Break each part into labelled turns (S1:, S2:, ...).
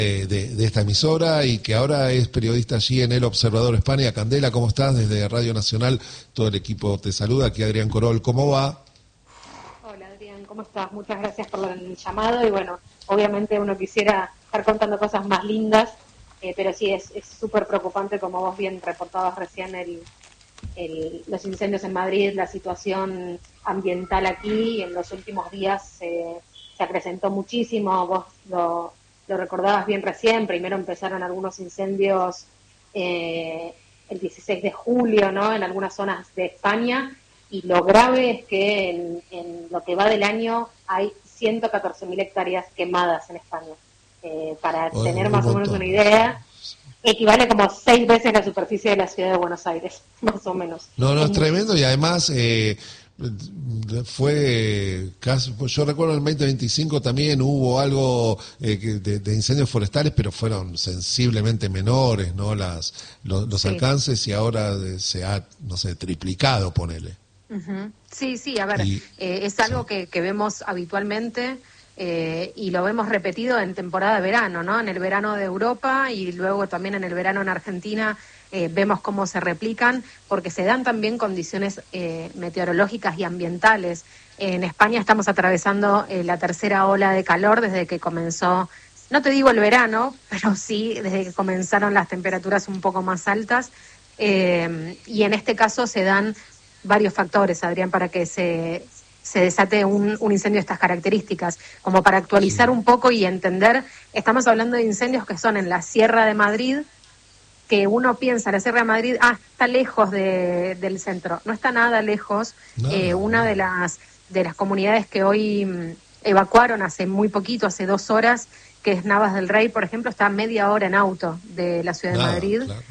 S1: de esta emisora y que ahora es periodista allí en El Observador España. Candela, ¿cómo estás? Desde Radio Nacional, todo el equipo te saluda. Aquí Adrián Corol, ¿cómo va?
S2: Hola Adrián, ¿cómo estás? Muchas gracias por el llamado y bueno, obviamente uno quisiera estar contando cosas más lindas, pero sí es súper preocupante, como vos bien reportabas recién, los incendios en Madrid, la situación ambiental aquí en los últimos días se acrecentó muchísimo. Vos lo recordabas bien recién. Primero empezaron algunos incendios el 16 de julio, ¿no? En algunas zonas de España, y lo grave es que en lo que va del año hay 114.000 hectáreas quemadas en España. Para tener más o menos una idea, equivale como 6 veces la superficie de la ciudad de Buenos Aires, más o menos.
S1: No, es tremendo, y además fue casi, yo recuerdo en el 2025 también hubo algo de incendios forestales, pero fueron sensiblemente menores, ¿no? Los alcances, y ahora se ha, no sé, triplicado, ponele.
S2: Uh-huh. Sí, a ver, es algo que vemos habitualmente. Y lo vemos repetido en temporada de verano, ¿no? En el verano de Europa y luego también en el verano en Argentina vemos cómo se replican, porque se dan también condiciones meteorológicas y ambientales. En España estamos atravesando la tercera ola de calor desde que comenzó, no te digo el verano, pero sí desde que comenzaron las temperaturas un poco más altas, y en este caso se dan varios factores, Adrián, para que se desate un incendio de estas características. Como para actualizar un poco y entender, estamos hablando de incendios que son en la Sierra de Madrid, que uno piensa, la Sierra de Madrid, está lejos del centro. No está nada lejos. Una de las comunidades que hoy evacuaron hace muy poquito, hace 2 horas, que es Navas del Rey, por ejemplo, está a media hora en auto de la ciudad de Madrid. Claro.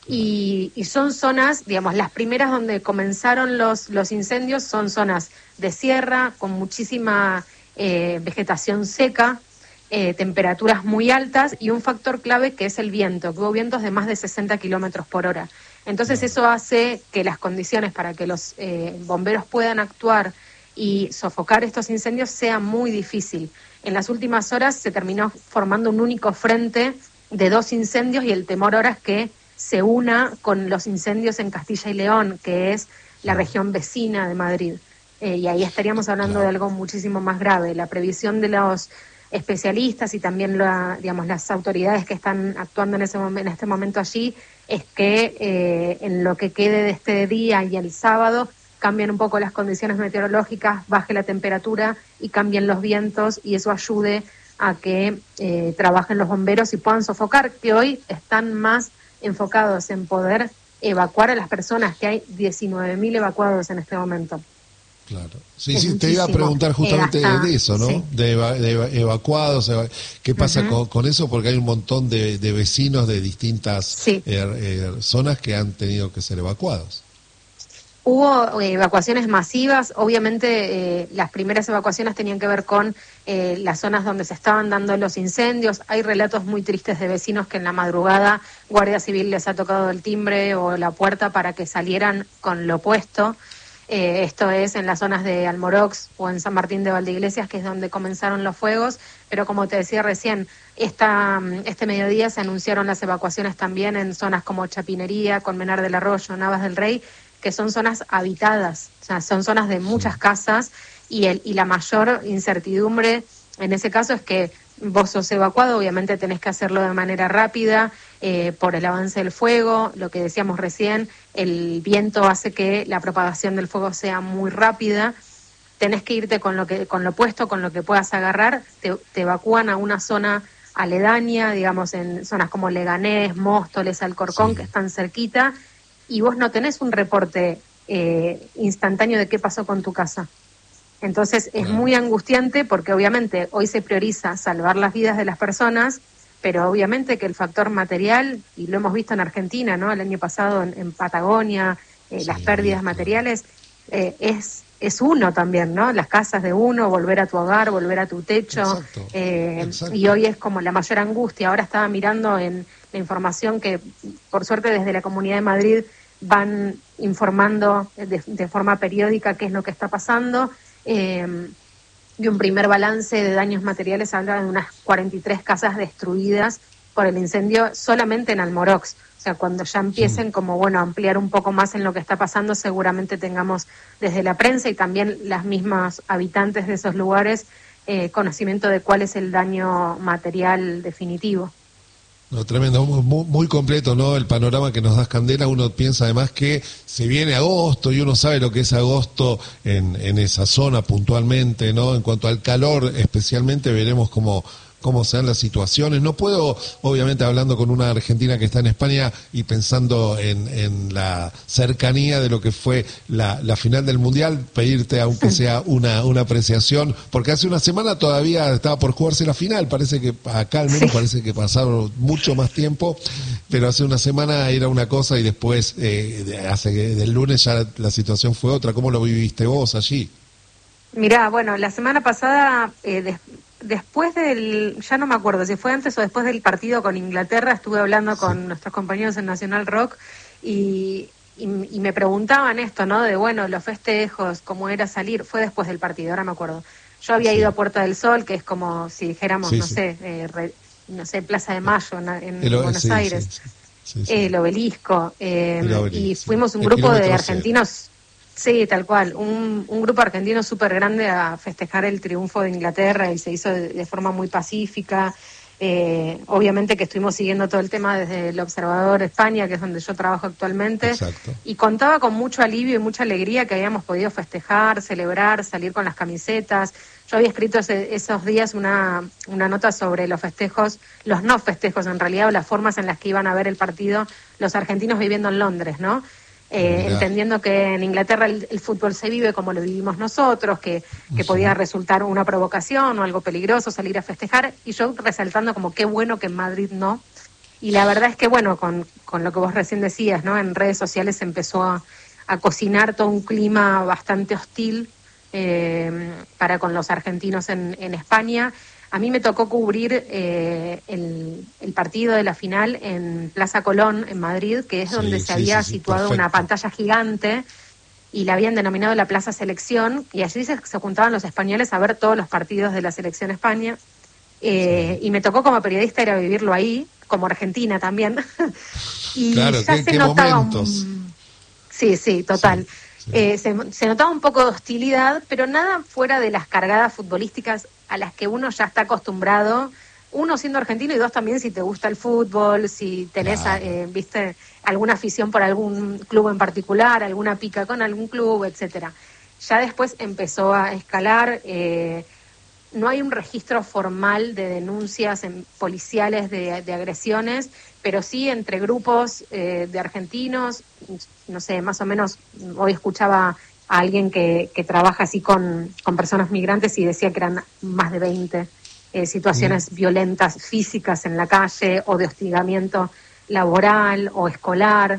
S2: Y son zonas, digamos, las primeras donde comenzaron los incendios son zonas de sierra, con muchísima vegetación seca, temperaturas muy altas y un factor clave que es el viento, que hubo vientos de más de 60 kilómetros por hora. Entonces eso hace que las condiciones para que los bomberos puedan actuar y sofocar estos incendios sea muy difícil. En las últimas horas se terminó formando un único frente de 2 incendios y el temor ahora es que se una con los incendios en Castilla y León, que es la región vecina de Madrid. Y ahí estaríamos hablando de algo muchísimo más grave. La previsión de los especialistas y también las autoridades que están actuando en este momento allí es que en lo que quede de este día y el sábado cambien un poco las condiciones meteorológicas, baje la temperatura y cambien los vientos, y eso ayude a que trabajen los bomberos y puedan sofocar, que hoy están más enfocados en poder evacuar a las personas, que hay 19.000 evacuados en este momento.
S1: Claro. Sí, te iba a preguntar justamente de eso, ¿no? Sí. De evacuados, ¿qué pasa con eso? Porque hay un montón de vecinos de distintas zonas que han tenido que ser evacuados.
S2: Hubo evacuaciones masivas. Obviamente las primeras evacuaciones tenían que ver con las zonas donde se estaban dando los incendios. Hay relatos muy tristes de vecinos que en la madrugada Guardia Civil les ha tocado el timbre o la puerta para que salieran con lo opuesto. Esto es en las zonas de Almorox o en San Martín de Valdeiglesias, que es donde comenzaron los fuegos, pero como te decía recién, este mediodía se anunciaron las evacuaciones también en zonas como Chapinería, Colmenar del Arroyo, Navas del Rey, que son zonas habitadas, o sea, son zonas de muchas casas, y la mayor incertidumbre en ese caso es que vos sos evacuado, obviamente tenés que hacerlo de manera rápida por el avance del fuego. Lo que decíamos recién, el viento hace que la propagación del fuego sea muy rápida. Tenés que irte con lo opuesto, con lo que puedas agarrar. Te evacúan a una zona aledaña, digamos en zonas como Leganés, Móstoles, Alcorcón, que están cerquita, y vos no tenés un reporte instantáneo de qué pasó con tu casa. Entonces es muy angustiante, porque obviamente hoy se prioriza salvar las vidas de las personas, pero obviamente que el factor material, y lo hemos visto en Argentina, ¿no? El año pasado en Patagonia, las pérdidas materiales, es uno también, ¿no? Las casas de uno, volver a tu hogar, volver a tu techo. Exacto. Y hoy es como la mayor angustia. Ahora estaba mirando en la información que, por suerte, desde la Comunidad de Madrid van informando de forma periódica qué es lo que está pasando. Y y un primer balance de daños materiales habla de unas 43 casas destruidas por el incendio solamente en Almorox. O sea, cuando ya empiecen como, bueno, a ampliar un poco más en lo que está pasando, seguramente tengamos desde la prensa y también las mismas habitantes de esos lugares conocimiento de cuál es el daño material definitivo.
S1: No, tremendo, muy, muy completo, ¿no? El panorama que nos das, Candela. Uno piensa además que se viene agosto y uno sabe lo que es agosto en esa zona puntualmente, ¿no? En cuanto al calor, especialmente, veremos cómo se dan las situaciones. No puedo, obviamente, hablando con una argentina que está en España y pensando en la cercanía de lo que fue la final del Mundial, pedirte, aunque sea una apreciación, porque hace una semana todavía estaba por jugarse la final, parece que acá al menos parece que pasaron mucho más tiempo, pero hace una semana era una cosa y después, del lunes ya la situación fue otra. ¿Cómo lo viviste vos allí?
S2: Mirá, bueno, la semana pasada, después ya no me acuerdo si fue antes o después del partido con Inglaterra, estuve hablando con nuestros compañeros en Nacional Rock y me preguntaban esto, ¿no? De, bueno, los festejos, cómo era salir, fue después del partido, ahora me acuerdo. Yo había ido a Puerta del Sol, que es como si dijéramos, no sé, Plaza de Mayo en Buenos Aires, el Obelisco, y fuimos un grupo de argentinos. Sí, tal cual. Un grupo argentino súper grande a festejar el triunfo de Inglaterra y se hizo de forma muy pacífica. Obviamente que estuvimos siguiendo todo el tema desde el Observador España, que es donde yo trabajo actualmente.
S1: Exacto.
S2: Y contaba con mucho alivio y mucha alegría que habíamos podido festejar, celebrar, salir con las camisetas. Yo había escrito esos días una nota sobre los festejos, los no festejos en realidad, o las formas en las que iban a ver el partido los argentinos viviendo en Londres, ¿no? Entendiendo que en Inglaterra el fútbol se vive como lo vivimos nosotros, que podía resultar una provocación o algo peligroso salir a festejar, y yo resaltando como qué bueno que en Madrid no. Y la verdad es que, bueno, con lo que vos recién decías, ¿no? En redes sociales se empezó a cocinar todo un clima bastante hostil para con los argentinos en España. A mí me tocó cubrir el partido de la final en Plaza Colón, en Madrid, que es donde se había situado una pantalla gigante y la habían denominado la Plaza Selección, y allí se juntaban los españoles a ver todos los partidos de la Selección España. Y me tocó como periodista ir a vivirlo ahí, como argentina también. Y
S1: claro,
S2: ya se notaba Sí, total.
S1: Sí.
S2: Se notaba un poco de hostilidad, pero nada fuera de las cargadas futbolísticas a las que uno ya está acostumbrado, uno siendo argentino y dos también si te gusta el fútbol, si tenés, viste, alguna afición por algún club en particular, alguna pica con algún club, etcétera. Ya después empezó a escalar, no hay un registro formal de denuncias policiales de agresiones, pero sí entre grupos de argentinos, no sé, más o menos, hoy escuchaba a alguien que trabaja así con personas migrantes y decía que eran más de 20 situaciones violentas físicas en la calle o de hostigamiento laboral o escolar.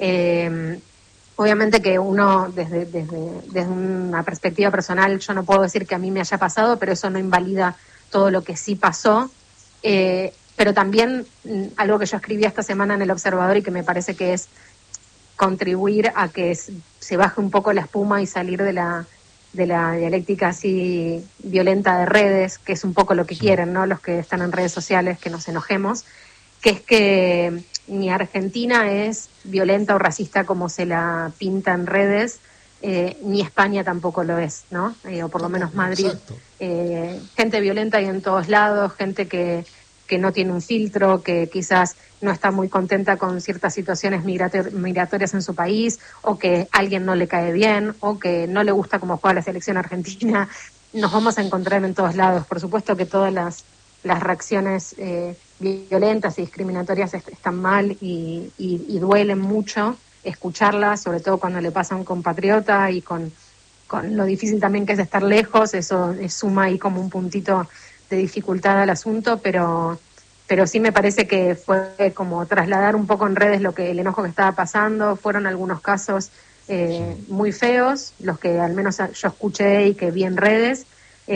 S2: Obviamente que uno, desde una perspectiva personal, yo no puedo decir que a mí me haya pasado, pero eso no invalida todo lo que sí pasó. Pero también algo que yo escribí esta semana en El Observador y que me parece que es contribuir a que se baje un poco la espuma y salir de la dialéctica así violenta de redes, que es un poco lo que quieren, ¿no? Los que están en redes sociales, que nos enojemos, que es que ni Argentina es violenta o racista como se la pinta en redes, ni España tampoco lo es, ¿no? O por lo menos Madrid. Gente violenta hay en todos lados, gente que no tiene un filtro, que quizás no está muy contenta con ciertas situaciones migratorias en su país, o que a alguien no le cae bien, o que no le gusta cómo juega la selección argentina. Nos vamos a encontrar en todos lados. Por supuesto que todas las reacciones violentas y discriminatorias están mal y duelen mucho escucharlas, sobre todo cuando le pasa a un compatriota y con lo difícil también que es estar lejos. Eso suma ahí como un puntito de dificultad al asunto, pero sí me parece que fue como trasladar un poco en redes el enojo que estaba pasando. Fueron algunos casos muy feos, los que al menos yo escuché y que vi en redes,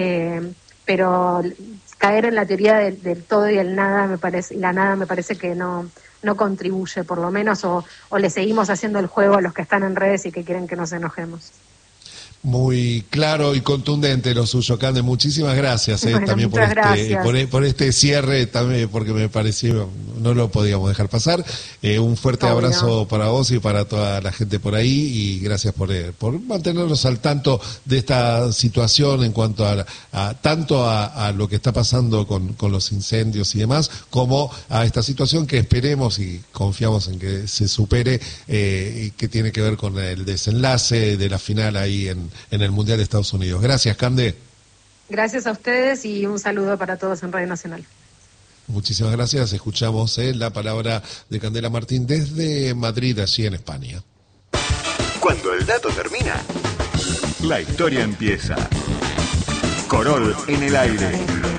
S2: pero caer en la teoría del todo y el nada la nada me parece que no contribuye, por lo menos, o le seguimos haciendo el juego a los que están en redes y que quieren que nos enojemos.
S1: Muy claro y contundente lo suyo, Cande. Muchísimas gracias
S2: bueno,
S1: también por este cierre, también porque me pareció, no lo podíamos dejar pasar. Un fuerte abrazo para vos y para toda la gente por ahí, y gracias por mantenernos al tanto de esta situación en cuanto a lo que está pasando con los incendios y demás, como a esta situación que esperemos y confiamos en que se supere, y que tiene que ver con el desenlace de la final ahí en el Mundial de Estados Unidos. Gracias, Cande.
S2: Gracias a ustedes y un saludo para todos en Radio Nacional.
S1: Muchísimas gracias. Escuchamos la palabra de Candela Martín desde Madrid, allí en España.
S3: Cuando el dato termina, la historia empieza. Corol en el aire.